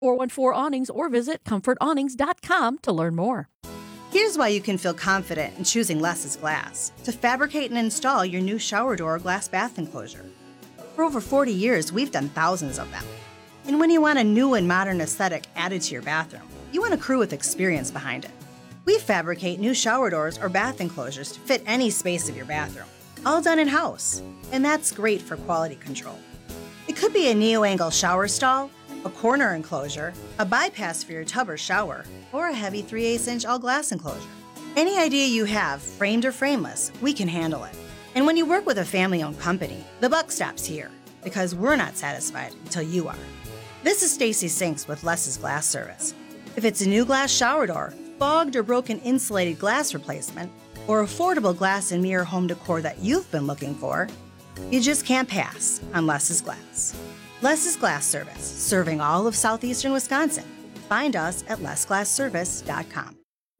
414-AWNINGS or visit comfortawnings.com to learn more. Here's why you can feel confident in choosing Less's Glass to fabricate and install your new shower door or glass bath enclosure. For over 40 years, we've done thousands of them. And when you want a new and modern aesthetic added to your bathroom, you want a crew with experience behind it. We fabricate new shower doors or bath enclosures to fit any space of your bathroom, all done in-house. And that's great for quality control. It could be a neo-angle shower stall, a corner enclosure, a bypass for your tub or shower, or a heavy 3/8-inch all-glass enclosure. Any idea you have, framed or frameless, we can handle it. And when you work with a family-owned company, the buck stops here, because we're not satisfied until you are. This is Stacy Sinks with Less's Glass Service. If it's a new glass shower door, fogged or broken insulated glass replacement, or affordable glass and mirror home decor that you've been looking for, you just can't pass on Less's Glass. Less's Glass Service, serving all of southeastern Wisconsin. Find us at lessglassservice.com.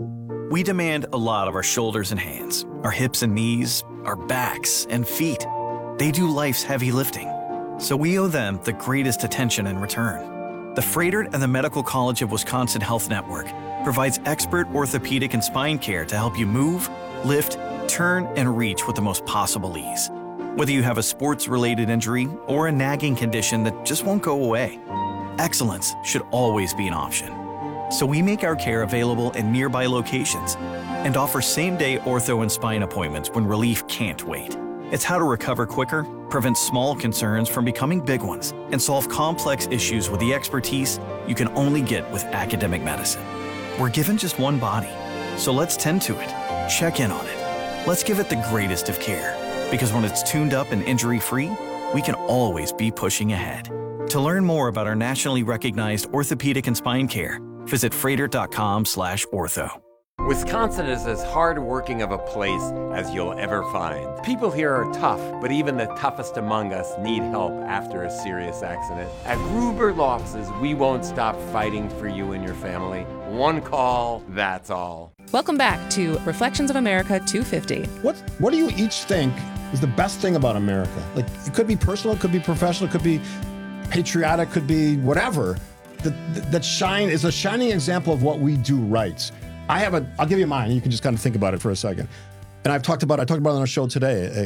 We demand a lot of our shoulders and hands, our hips and knees, our backs and feet. They do life's heavy lifting, so we owe them the greatest attention in return. The Froedtert and the Medical College of Wisconsin Health Network provides expert orthopedic and spine care to help you move, lift, turn, and reach with the most possible ease. Whether you have a sports-related injury or a nagging condition that just won't go away, excellence should always be an option. So we make our care available in nearby locations and offer same-day ortho and spine appointments when relief can't wait. It's how to recover quicker, prevent small concerns from becoming big ones, and solve complex issues with the expertise you can only get with academic medicine. We're given just one body, so let's tend to it, check in on it. Let's give it the greatest of care, because when it's tuned up and injury-free, we can always be pushing ahead. To learn more about our nationally recognized orthopedic and spine care, visit froedtert.com/ortho. Wisconsin is as hard-working of a place as you'll ever find. People here are tough, but even the toughest among us need help after a serious accident. At Gruber Law Offices, we won't stop fighting for you and your family. One call, that's all. Welcome back to Reflections of America 250. What do you each think is the best thing about America? Like, it could be personal, it could be professional, it could be patriotic, could be whatever. That shine is a shining example of what we do right. I'll give you mine. You can just kind of think about it for a second. And I talked about it on our show today,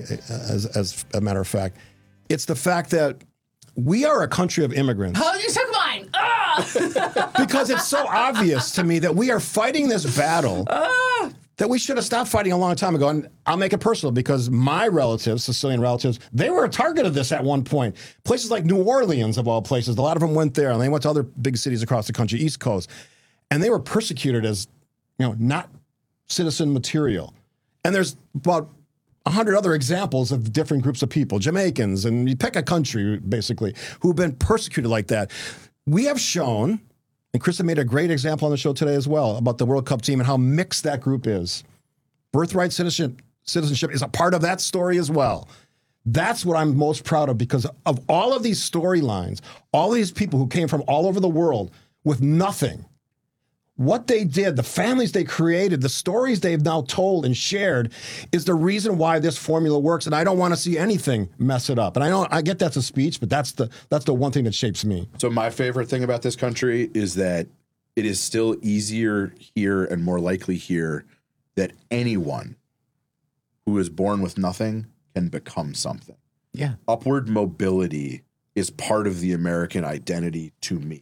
as a matter of fact. It's the fact that we are a country of immigrants. Oh, you took mine! Because it's so obvious to me that we are fighting this battle that we should have stopped fighting a long time ago. And I'll make it personal because my relatives, Sicilian relatives, they were a target of this at one point. Places like New Orleans, of all places, a lot of them went there, and they went to other big cities across the country, East Coast. And they were persecuted as, not citizen material. And there's about 100 other examples of different groups of people, Jamaicans, and you pick a country, basically, who've been persecuted like that. We have shown, and Krista made a great example on the show today as well, about the World Cup team and how mixed that group is. Birthright citizenship is a part of that story as well. That's what I'm most proud of, because of all of these storylines, all these people who came from all over the world with nothing. What they did, the families they created, the stories they've now told and shared is the reason why this formula works. And I don't want to see anything mess it up. And I get that's a speech, but that's the one thing that shapes me. So my favorite thing about this country is that it is still easier here and more likely here that anyone who is born with nothing can become something. Yeah. Upward mobility is part of the American identity to me.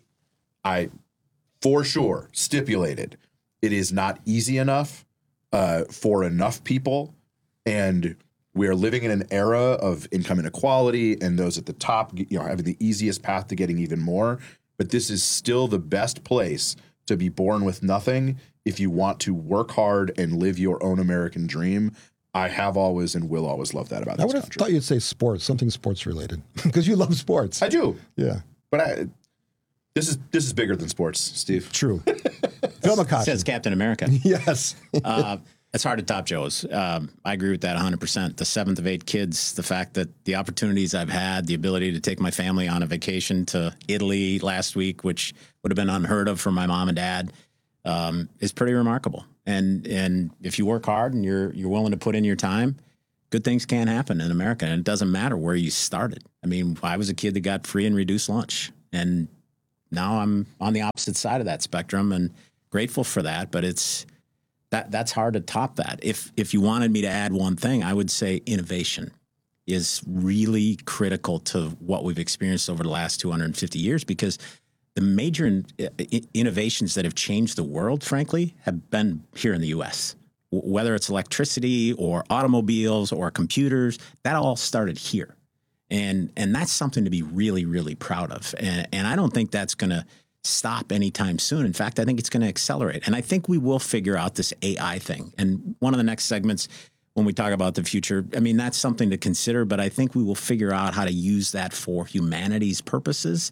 For sure, stipulated, it is not easy enough for enough people, and we are living in an era of income inequality, and those at the top, having the easiest path to getting even more. But this is still the best place to be born with nothing if you want to work hard and live your own American dream. I have always and will always love that about this country. I would have thought you'd say sports, something sports related, because you love sports. I do. Yeah, but This is bigger than sports, Steve. True. Phil McCarthy says Captain America. Yes. It's hard to top Joe's. I agree with that 100%. The seventh of 8 kids, the fact that the opportunities I've had, the ability to take my family on a vacation to Italy last week, which would have been unheard of for my mom and dad, is pretty remarkable. And if you work hard and you're willing to put in your time, good things can happen in America. And it doesn't matter where you started. I mean, I was a kid that got free and reduced lunch, and Now I'm on the opposite side of that spectrum and grateful for that. But that's hard to top that. If you wanted me to add one thing, I would say innovation is really critical to what we've experienced over the last 250 years, because the major innovations that have changed the world, frankly, have been here in the U.S. Whether it's electricity or automobiles or computers, that all started here. And that's something to be really, really proud of. And I don't think that's going to stop anytime soon. In fact, I think it's going to accelerate. And I think we will figure out this AI thing. And one of the next segments, when we talk about the future, I mean, that's something to consider. But I think we will figure out how to use that for humanity's purposes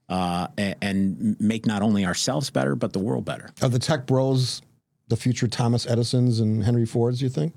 and make not only ourselves better, but the world better. Are the tech bros the future Thomas Edisons and Henry Fords, you think?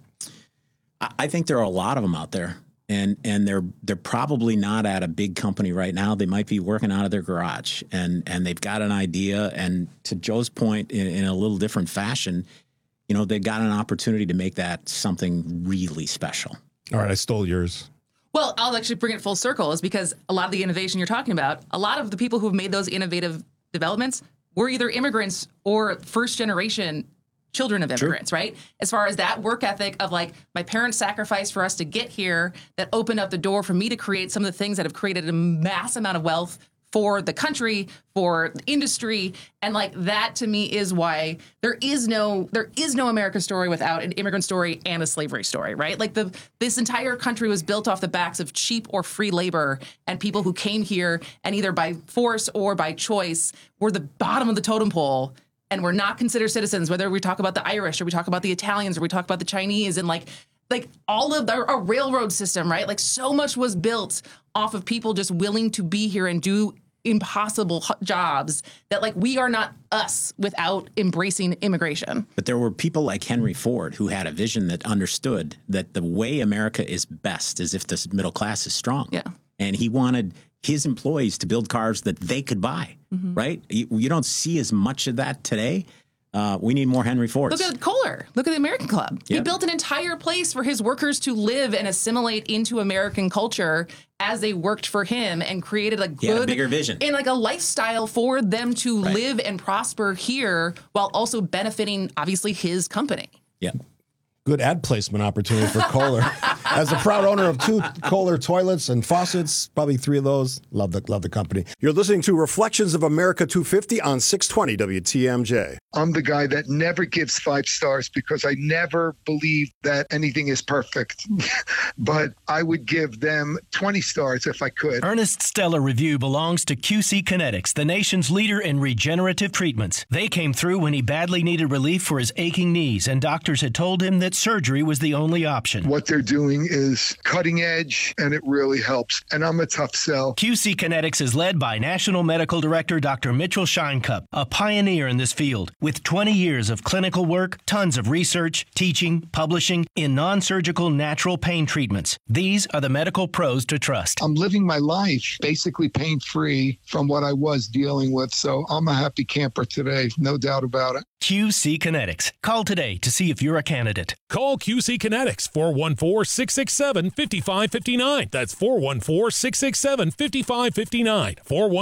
I think there are a lot of them out there. And they're probably not at a big company right now. They might be working out of their garage, and they've got an idea. And to Joe's point, in a little different fashion, you know, they've got an opportunity to make that something really special. All right, I stole yours. Well, I'll actually bring it full circle, is because a lot of the innovation you're talking about, a lot of the people who've made those innovative developments were either immigrants or first generation children of immigrants, True. Right? As far as that work ethic of like, my parents sacrificed for us to get here, that opened up the door for me to create some of the things that have created a mass amount of wealth for the country, for the industry. And like, that to me is why there is no America story without an immigrant story and a slavery story, right? Like this entire country was built off the backs of cheap or free labor, and people who came here and either by force or by choice were the bottom of the totem pole and were not considered citizens, whether we talk about the Irish or we talk about the Italians or we talk about the Chinese, and like all of our railroad system, right? Like, so much was built off of people just willing to be here and do impossible jobs, that like, we are not us without embracing immigration. But there were people like Henry Ford who had a vision that understood that the way America is best is if the middle class is strong. Yeah. And he wanted his employees to build cars that they could buy, right? You don't see as much of that today. We need more Henry Fords. Look at Kohler. Look at the American Club. Yep. He built an entire place for his workers to live and assimilate into American culture as they worked for him, and created a good, bigger vision and like a lifestyle for them to live and prosper here, while also benefiting, obviously, his company. Yeah. Good ad placement opportunity for Kohler. As the proud owner of 2 Kohler toilets and faucets, probably 3 of those, love the company. You're listening to Reflections of America 250 on 620 WTMJ. I'm the guy that never gives 5 stars because I never believe that anything is perfect. But I would give them 20 stars if I could. Ernest Stella Review belongs to QC Kinetics, the nation's leader in regenerative treatments. They came through when he badly needed relief for his aching knees, and doctors had told him that surgery was the only option. What they're doing is cutting edge, and it really helps. And I'm a tough sell. QC Kinetics is led by National Medical Director Dr. Mitchell Scheinkup, a pioneer in this field. With 20 years of clinical work, tons of research, teaching, publishing in non-surgical natural pain treatments. These are the medical pros to trust. I'm living my life basically pain-free from what I was dealing with. So I'm a happy camper today, no doubt about it. QC Kinetics. Call today to see if you're a candidate. Call QC Kinetics, 414-667-5559. That's 414-667-5559.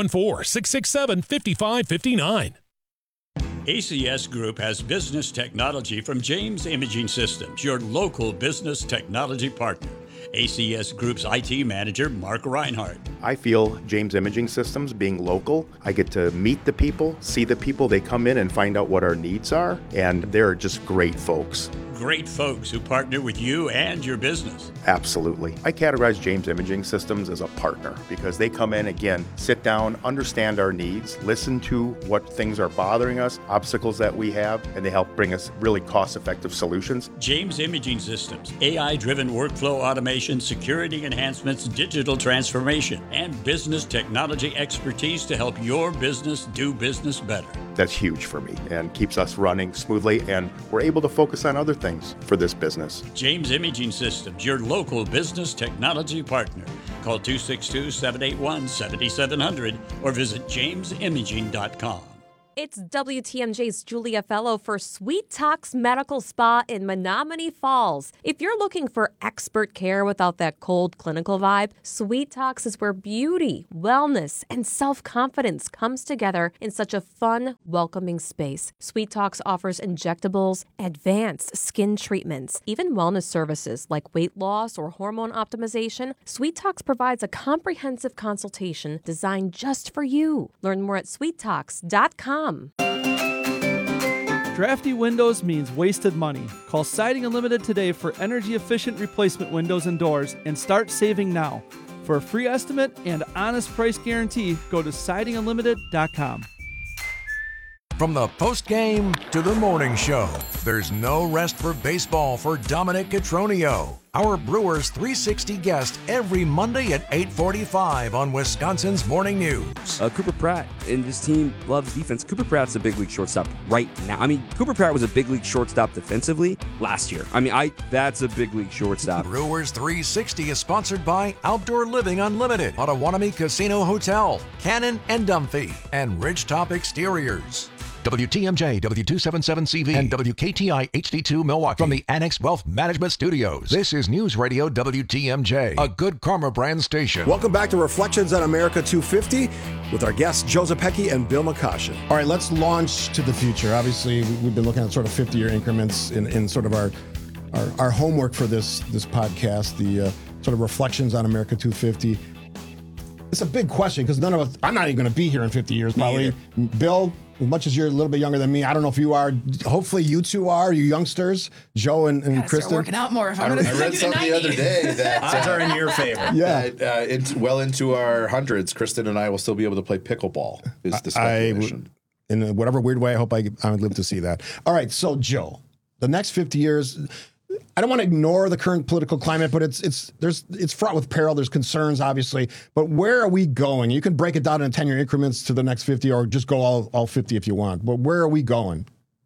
414-667-5559. ACS Group has business technology from James Imaging Systems, your local business technology partner. ACS Group's IT manager, Mark Reinhardt. I feel James Imaging Systems, being local, I get to meet the people, see the people. They come in and find out what our needs are, and they're just great folks. Great folks who partner with you and your business. Absolutely. I categorize James Imaging Systems as a partner because they come in, again, sit down, understand our needs, listen to what things are bothering us, obstacles that we have, and they help bring us really cost-effective solutions. James Imaging Systems, AI-driven workflow automation, security enhancements, digital transformation, and business technology expertise to help your business do business better. That's huge for me and keeps us running smoothly, and we're able to focus on other things for this business. James Imaging Systems, your local business technology partner. Call 262-781-7700 or visit jamesimaging.com. It's WTMJ's Julia Fellow for Sweet Talks Medical Spa in Menominee Falls. If you're looking for expert care without that cold clinical vibe, Sweet Talks is where beauty, wellness, and self-confidence comes together in such a fun, welcoming space. Sweet Talks offers injectables, advanced skin treatments, even wellness services like weight loss or hormone optimization. Sweet Talks provides a comprehensive consultation designed just for you. Learn more at sweettalks.com. Drafty windows means wasted money. Call Siding Unlimited today for energy-efficient replacement windows and doors and start saving now. For a free estimate and honest price guarantee, go to sidingunlimited.com. From the post-game to the morning show, there's no rest for baseball for Dominic Cotroneo, our Brewers 360 guest every Monday at 8:45 on Wisconsin's Morning News. Cooper Pratt and his team loves defense. Cooper Pratt's a big league shortstop right now. I mean, Cooper Pratt was a big league shortstop defensively last year. I mean, that's a big league shortstop. Brewers 360 is sponsored by Outdoor Living Unlimited, Potawatomi Casino Hotel, Cannon and Dunphy, and Ridgetop Exteriors. WTMJ, W277CV, and WKTI HD2 Milwaukee from the Annex Wealth Management Studios. This is News Radio WTMJ, a Good Karma brand station. Welcome back to Reflections on America 250 with our guests Joe Zepecki and Bill McCoshen. All right, let's launch to the future. Obviously, we've been looking at sort of 50-year increments in sort of our homework for this podcast, the sort of Reflections on America 250. It's a big question because none of us, I'm not even going to be here in 50 years probably. Bill, as much as you're a little bit younger than me, I don't know if you are. Hopefully you two are, you youngsters, Joe and Kristen. Start working out more. If I'm I read something the other day that odds are in your favor. Yeah, well into our hundreds, Kristen and I will still be able to play pickleball. Is the speculation? In whatever weird way, I hope I would live to see that. All right, so Joe, the next 50 years. I don't want to ignore the current political climate, but it's fraught with peril. There's concerns, obviously. But where are we going? You can break it down in 10-year increments to the next 50, or just go all 50 if you want. But where are we going?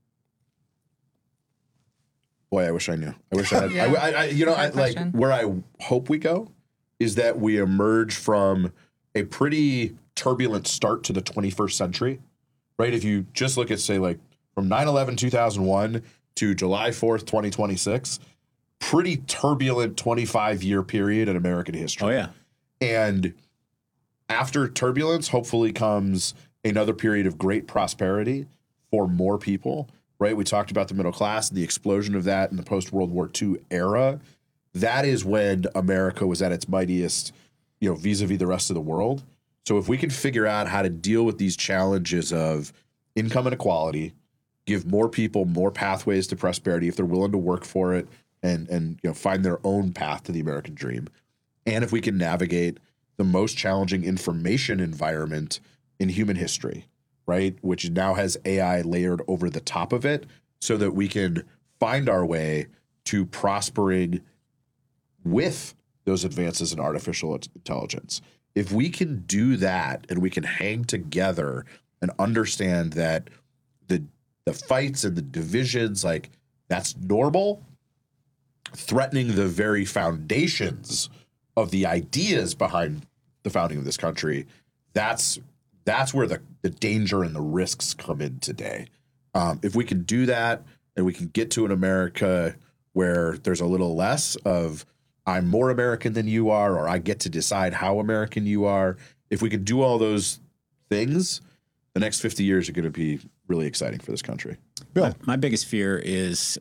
Boy, I wish I knew. I wish I had. Where I hope we go is that we emerge from a pretty turbulent start to the 21st century, right? If you just look at, say, like from 9/11/2001 to July 4th, 2026, pretty turbulent 25-year period in American history. Oh, yeah. And after turbulence, hopefully comes another period of great prosperity for more people, right? We talked about the middle class and the explosion of that in the post-World War II era. That is when America was at its mightiest, vis-a-vis the rest of the world. So if we can figure out how to deal with these challenges of income inequality, give more people more pathways to prosperity if they're willing to work for it and find their own path to the American dream. And if we can navigate the most challenging information environment in human history, right, which now has AI layered over the top of it so that we can find our way to prospering with those advances in artificial intelligence. If we can do that and we can hang together and understand that the fights and the divisions, like that's normal, threatening the very foundations of the ideas behind the founding of this country, that's where the danger and the risks come in today. If we can do that and we can get to an America where there's a little less of I'm more American than you are, or I get to decide how American you are, if we can do all those things, the next 50 years are going to be really exciting for this country. Bill, my biggest fear is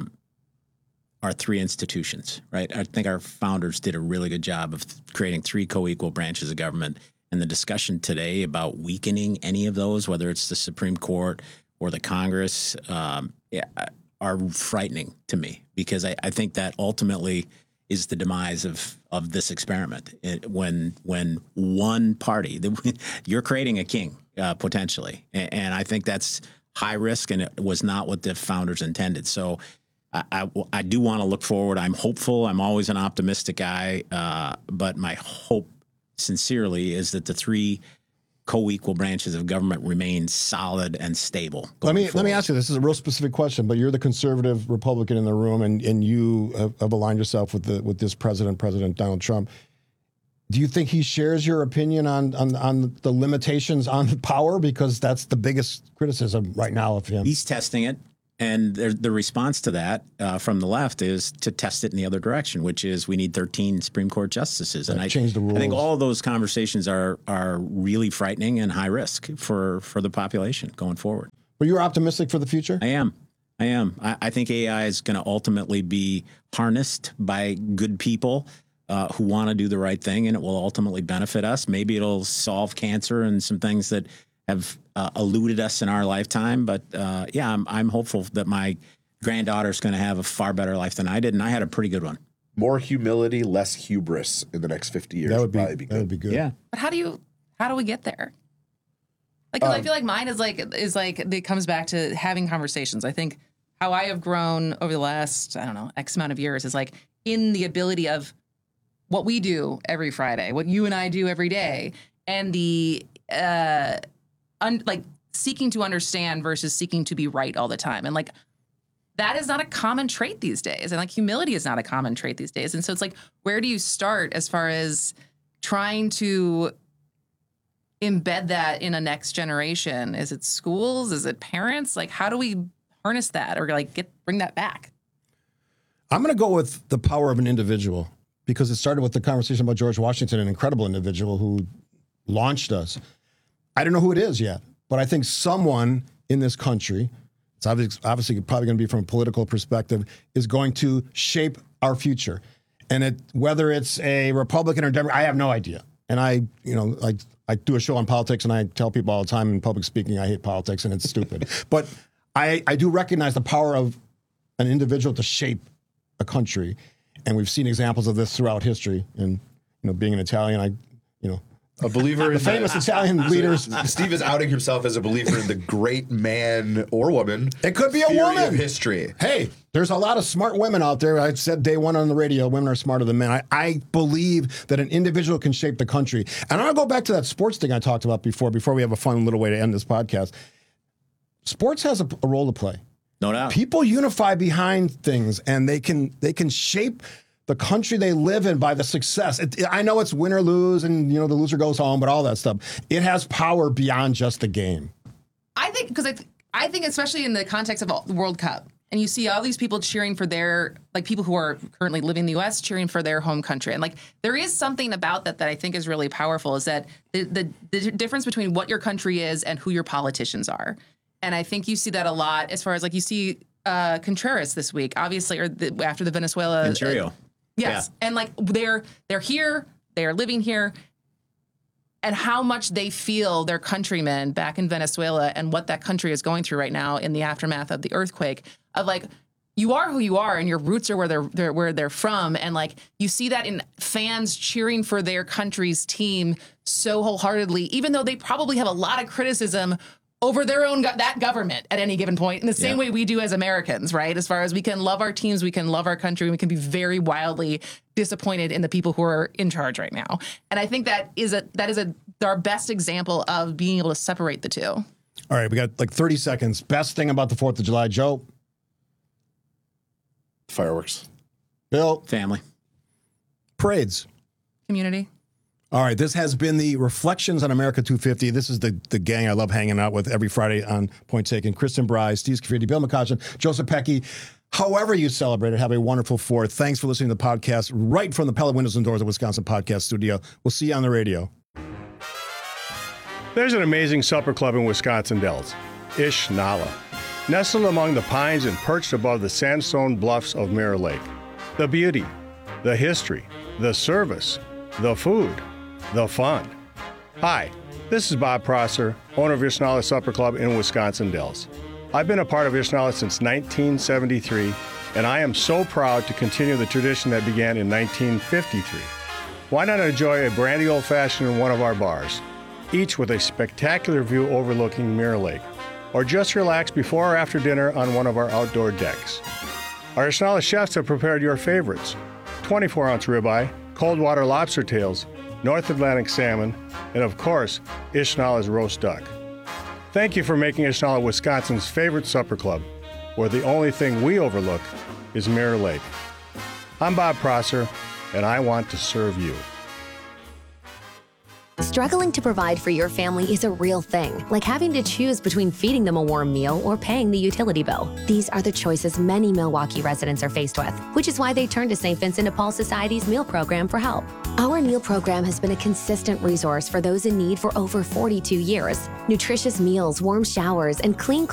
our three institutions, right? I think our founders did a really good job of creating three co-equal branches of government. And the discussion today about weakening any of those, whether it's the Supreme Court or the Congress, are frightening to me, because I think that ultimately is the demise of this experiment. When one party, you're creating a king potentially, and I think that's high risk, and it was not what the founders intended. So I do want to look forward. I'm hopeful. I'm always an optimistic guy, but my hope sincerely is that the three co-equal branches of government remain solid and stable. Let me ask you, this is a real specific question, but you're the conservative Republican in the room, and you have aligned yourself with this President Donald Trump. Do you think he shares your opinion on the limitations on power? Because that's the biggest criticism right now of him. He's testing it. And the response to that from the left is to test it in the other direction, which is we need 13 Supreme Court justices. And change the rules. I think all of those conversations are really frightening and high risk for the population going forward. But you're optimistic for the future? I am. I think AI is going to ultimately be harnessed by good people who want to do the right thing, and it will ultimately benefit us. Maybe it'll solve cancer and some things that have eluded us in our lifetime. But I'm hopeful that my granddaughter's going to have a far better life than I did, and I had a pretty good one. More humility, less hubris in the next 50 years. That would probably be good. That would be good. Yeah. But how do we get there? Like, 'cause I feel like mine is like it comes back to having conversations. I think how I have grown over the last, I don't know, X amount of years is like in the ability of what we do every Friday, what you and I do every day, and the seeking to understand versus seeking to be right all the time. And like that is not a common trait these days. And like humility is not a common trait these days. And so it's like, where do you start as far as trying to embed that in a next generation? Is it schools? Is it parents? Like, how do we harness that or like bring that back? I'm going to go with the power of an individual because it started with the conversation about George Washington, an incredible individual who launched us. I don't know who it is yet, but I think someone in this country, it's obviously probably going to be from a political perspective, is going to shape our future. And whether it's a Republican or Democrat, I have no idea. And I do a show on politics, and I tell people all the time in public speaking, I hate politics and it's stupid. But I do recognize the power of an individual to shape a country. And we've seen examples of this throughout history. And, being an Italian, a believer in the famous Italian leaders. Steve is outing himself as a believer in the great man or woman. It could be a woman. Of history. Hey, there's a lot of smart women out there. I said day one on the radio, women are smarter than men. I believe that an individual can shape the country. And I'll go back to that sports thing I talked about before we have a fun little way to end this podcast. Sports has a role to play. No doubt. People unify behind things, and they can shape the country they live in by the success. I know it's win or lose, and the loser goes home, but all that stuff. It has power beyond just the game. I think because I think especially in the context of the World Cup, and you see all these people cheering for their people who are currently living in the U.S. cheering for their home country, and there is something about that I think is really powerful. Is that the difference between what your country is and who your politicians are, and I think you see that a lot as far as you see Contreras this week, obviously, or after the Venezuela. Ontario. Yes. Yeah. And they're here, they are living here, and how much they feel their countrymen back in Venezuela and what that country is going through right now in the aftermath of the earthquake of you are who you are and your roots are where they're from. And you see that in fans cheering for their country's team so wholeheartedly, even though they probably have a lot of criticism over their own that government at any given point, in the same way we do as Americans, right? As far as we can love our teams, we can love our country, and we can be very wildly disappointed in the people who are in charge right now. And I think that is our best example of being able to separate the two. All right, we got 30 seconds. Best thing about the 4th of July, Joe? Fireworks. Bill? Family. Parades. Community. All right, this has been the Reflections on America 250. This is the gang I love hanging out with every Friday on Point Taken. Kristen Bry, Steve Scafidi, Bill McCutcheon, Joseph Pecky. However you celebrate it, have a wonderful 4th. Thanks for listening to the podcast right from the Pella Windows and Doors of Wisconsin Podcast Studio. We'll see you on the radio. There's an amazing supper club in Wisconsin Dells, Ish Nala, nestled among the pines and perched above the sandstone bluffs of Mirror Lake. The beauty, the history, the service, the food, the fun. Hi, this is Bob Prosser, owner of Ishnala Supper Club in Wisconsin Dells. I've been a part of Ishnala since 1973, and I am so proud to continue the tradition that began in 1953. Why not enjoy a brandy old-fashioned in one of our bars, each with a spectacular view overlooking Mirror Lake, or just relax before or after dinner on one of our outdoor decks. Our Ishnala chefs have prepared your favorites: 24-ounce ribeye, cold water lobster tails, North Atlantic salmon, and of course, Ishnala's roast duck. Thank you for making Ishnala Wisconsin's favorite supper club, where the only thing we overlook is Mirror Lake. I'm Bob Prosser, and I want to serve you. Struggling to provide for your family is a real thing, like having to choose between feeding them a warm meal or paying the utility bill. These are the choices many Milwaukee residents are faced with, which is why they turn to St. Vincent de Paul Society's meal program for help. Our meal program has been a consistent resource for those in need for over 42 years. Nutritious meals, warm showers, and clean